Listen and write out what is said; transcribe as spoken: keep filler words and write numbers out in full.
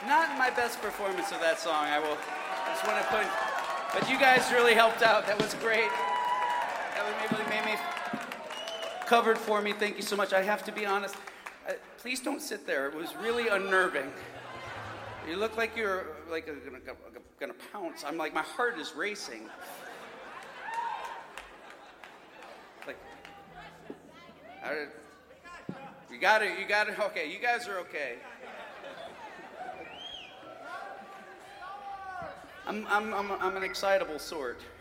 Not my best performance of that song. I will just want to put, but you guys really helped out. That was great. That really made me covered for me. Thank you so much. I have to be honest. Uh, please don't sit there. It was really unnerving. You look like you're like gonna, gonna pounce. I'm like, my heart is racing. Like, I, you got it. You got it. Okay, you guys are okay. I'm I'm I'm I'm an excitable sort.